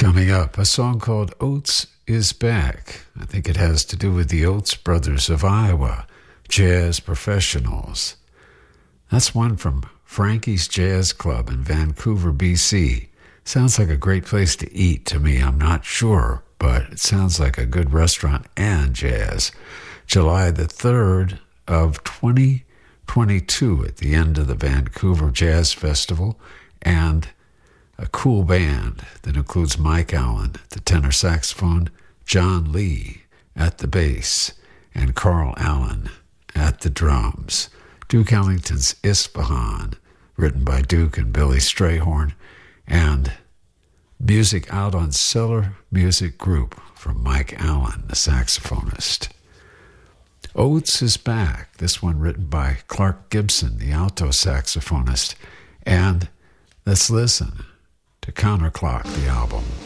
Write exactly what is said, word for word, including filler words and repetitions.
Coming up, a song called Oates is Back. I think it has to do with the Oates Brothers of Iowa, jazz professionals. That's one from Frankie's Jazz Club in Vancouver, B C. Sounds like a great place to eat to me. I'm not sure, but it sounds like a good restaurant and jazz. July the third of twenty twenty-two at the end of the Vancouver Jazz Festival, and a cool band that includes Mike Allen at the tenor saxophone, John Lee at the bass, and Carl Allen at the drums. Duke Ellington's Isfahan, written by Duke and Billy Strayhorn, and music out on Cellar Music Group from Mike Allen, the saxophonist. Oates is Back, this one written by Clark Gibson, the alto saxophonist, and let's listen to Counterclock, the album.